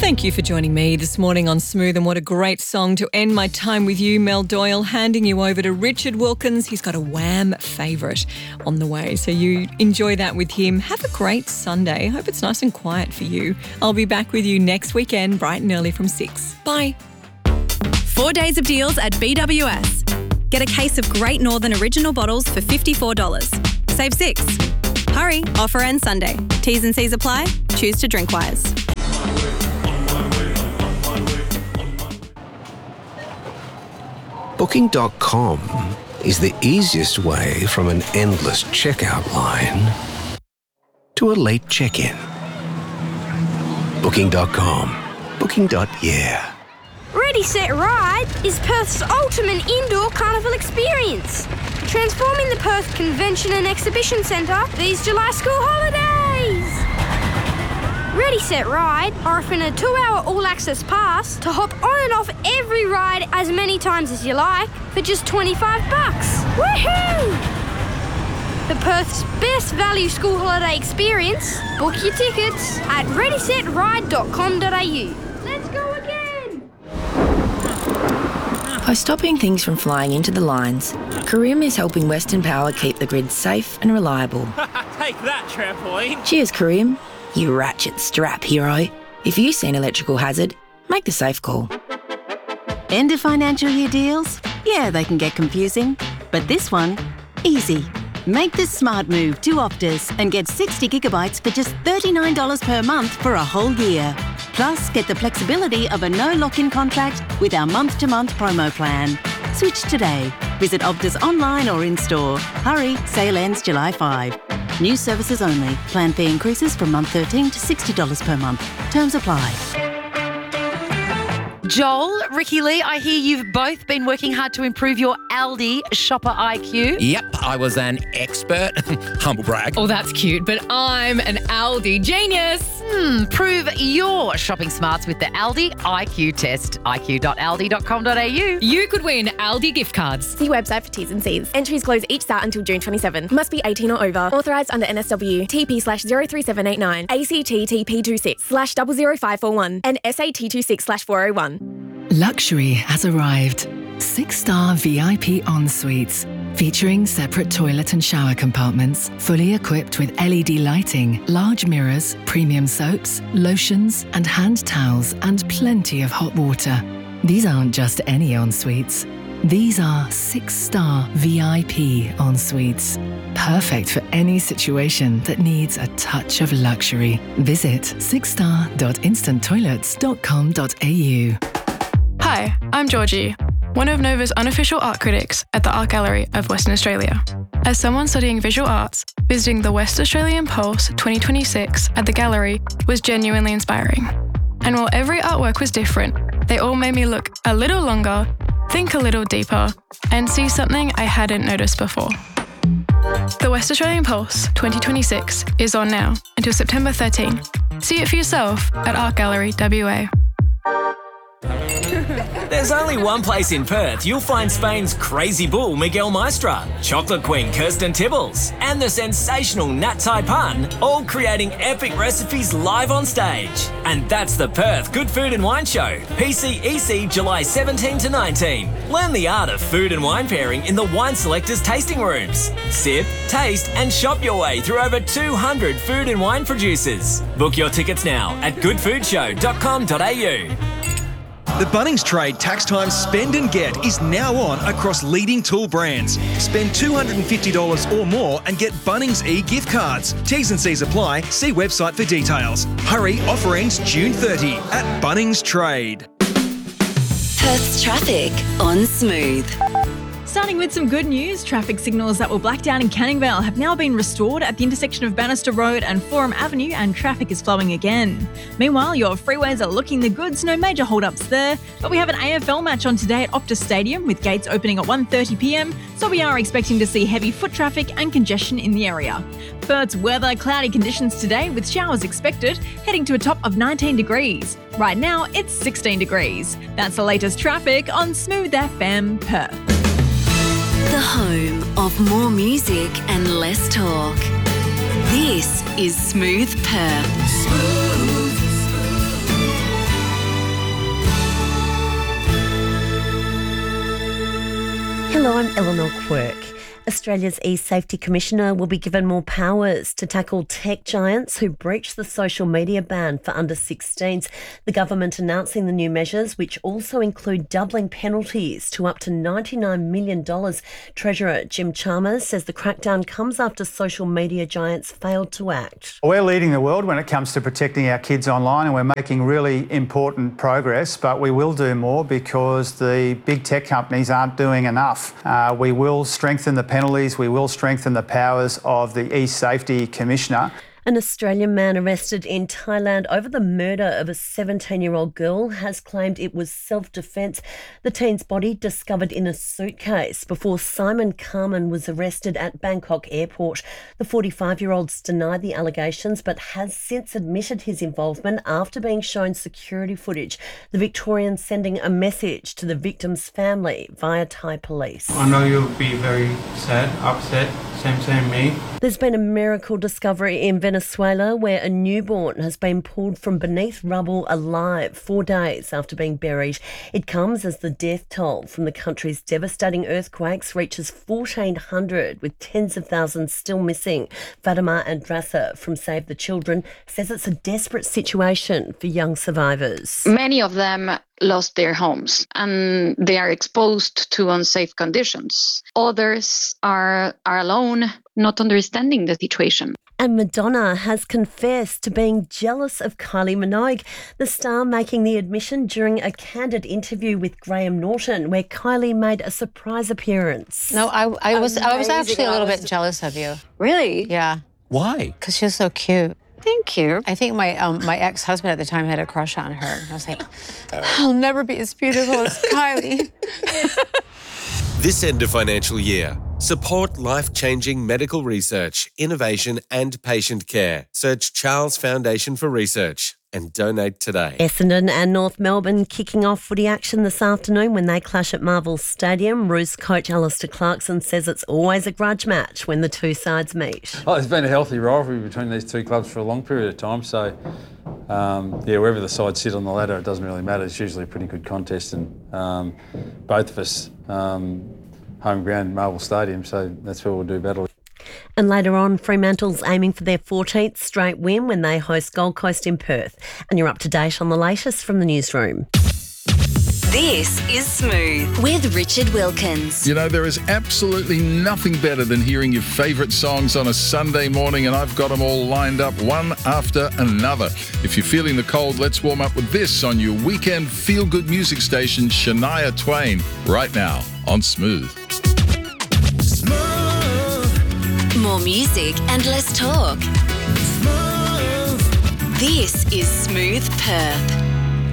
Thank you for joining me this morning on Smooth, and what a great song to end my time with you, Mel Doyle, handing you over to Richard Wilkins. He's got a Wham favourite on the way, so you enjoy that with him. Have a great Sunday. I hope it's nice and quiet for you. I'll be back with you next weekend, bright and early from 6. Bye. 4 days of deals at BWS. Get a case of Great Northern Original bottles for $54. Save 6. Hurry, offer ends Sunday. T's and C's apply. Choose to drink wise. Booking.com is the easiest way from an endless checkout line to a late check-in. Booking.com. Booking.yeah. Ready, Set, Ride is Perth's ultimate indoor carnival experience. Transforming the Perth Convention and Exhibition Centre these July school holidays. Ready, Set, Ride are offering a 2-hour all-access pass to hop on and off every ride as many times as you like for just $25. Woohoo! For Perth's best value school holiday experience, book your tickets at readysetride.com.au. Let's go again! By stopping things from flying into the lines, Careem is helping Western Power keep the grid safe and reliable. Take that, trampoline. Cheers, Careem, you ratchet strap hero. If you see an electrical hazard, make the safe call. End of financial year deals? Yeah, they can get confusing. But this one, easy. Make the smart move to Optus and get 60 gigabytes for just $39 per month for a whole year. Plus, get the flexibility of a no lock-in contract with our month-to-month promo plan. Switch today. Visit Optus online or in-store. Hurry, sale ends July 5. New services only. Plan fee increases from month 13 to $60 per month. Terms apply. Joel, Ricky Lee, I hear you've both been working hard to improve your Aldi shopper IQ. Yep, I was an expert. Humble brag. Oh, that's cute, but I'm an Aldi genius. Prove your shopping smarts with the Aldi IQ test. iq.aldi.com.au. You could win Aldi gift cards. See website for T's and C's. Entries close each start until June 27. Must be 18 or over. Authorised under NSW. TP/03789. ACT TP26/00541. And SAT26/401. Luxury has arrived. 6-star VIP en-suites, featuring separate toilet and shower compartments, fully equipped with LED lighting, large mirrors, premium soaps, lotions and hand towels, and plenty of hot water. These aren't just any en-suites. These are 6-star VIP en-suites. Perfect for any situation that needs a touch of luxury. Visit 6star.instanttoilets.com.au. Hi, I'm Georgie, one of Nova's unofficial art critics at the Art Gallery of Western Australia. As someone studying visual arts, visiting the West Australian Pulse 2026 at the gallery was genuinely inspiring. And while every artwork was different, they all made me look a little longer, think a little deeper, and see something I hadn't noticed before. The West Australian Pulse 2026 is on now until September 13. See it for yourself at Art Gallery WA. There's only one place in Perth you'll find Spain's crazy bull Miguel Maestra, chocolate queen Kirsten Tibbles, and the sensational Nat Tai Pun, all creating epic recipes live on stage. And that's the Perth Good Food and Wine Show, PCEC July 17 to 19. Learn the art of food and wine pairing in the Wine Selectors tasting rooms. Sip, taste and shop your way through over 200 food and wine producers. Book your tickets now at goodfoodshow.com.au. The Bunnings Trade Tax Time Spend and Get is now on across leading tool brands. Spend $250 or more and get Bunnings e-gift cards. T's and C's apply. See website for details. Hurry, offer ends June 30 at Bunnings Trade. Perth's traffic on Smooth. Starting with some good news, traffic signals that were blacked out in Canning Vale have now been restored at the intersection of Bannister Road and Forum Avenue, and traffic is flowing again. Meanwhile, your freeways are looking the goods, no major hold-ups there, but we have an AFL match on today at Optus Stadium with gates opening at 1:30pm, so we are expecting to see heavy foot traffic and congestion in the area. Perth's weather, cloudy conditions today with showers expected, heading to a top of 19 degrees. Right now, it's 16 degrees. That's the latest traffic on Smooth FM Perth. The home of more music and less talk. This is Smooth Perth. I'm Eleanor Quirk. Australia's e-safety commissioner will be given more powers to tackle tech giants who breach the social media ban for under 16s. The government announcing the new measures, which also include doubling penalties to up to $99 million. Treasurer Jim Chalmers says the crackdown comes after social media giants failed to act. We're leading the world when it comes to protecting our kids online, and we're making really important progress, but we will do more because the big tech companies aren't doing enough. We will strengthen the penalties. We will strengthen the powers of the e-safety commissioner. An Australian man arrested in Thailand over the murder of a 17-year-old girl has claimed it was self-defence. The teen's body discovered in a suitcase before Simon Carman was arrested at Bangkok Airport. The 45-year-old's denied the allegations but has since admitted his involvement after being shown security footage. The Victorian sending a message to the victim's family via Thai police. I know you'll be very sad, upset, same me. There's been a miracle discovery in Venezuela where a newborn has been pulled from beneath rubble alive 4 days after being buried. It comes as the death toll from the country's devastating earthquakes reaches 1,400, with tens of thousands still missing. Fatima Andrasa from Save the Children says it's a desperate situation for young survivors. Many of them lost their homes and they are exposed to unsafe conditions. Others are alone, not understanding the situation. And Madonna has confessed to being jealous of Kylie Minogue, the star making the admission during a candid interview with Graham Norton, where Kylie made a surprise appearance. No, I was actually a little bit jealous of you. Really? Yeah. Why? Because she was so cute. Thank you. I think my ex-husband at the time had a crush on her. I was like, I'll never be as beautiful as Kylie. This end of financial year, support life-changing medical research, innovation and patient care. Search Charles Foundation for Research and donate today. Essendon and North Melbourne kicking off footy action this afternoon when they clash at Marvel Stadium. Roos coach Alistair Clarkson says it's always a grudge match when the two sides meet. Oh, there's been a healthy rivalry between these two clubs for a long period of time, so wherever the sides sit on the ladder, it doesn't really matter. It's usually a pretty good contest, and both of us home ground Marvel Stadium, so that's where we'll do battle. And later on, Fremantle's aiming for their 14th straight win when they host Gold Coast in Perth. And you're up to date on the latest from the newsroom. This is Smooth with Richard Wilkins. You know, there is absolutely nothing better than hearing your favourite songs on a Sunday morning, and I've got them all lined up one after another. If you're feeling the cold, let's warm up with this on your weekend feel-good music station, Shania Twain, right now on Smooth. More music and less talk. This is Smooth Perth.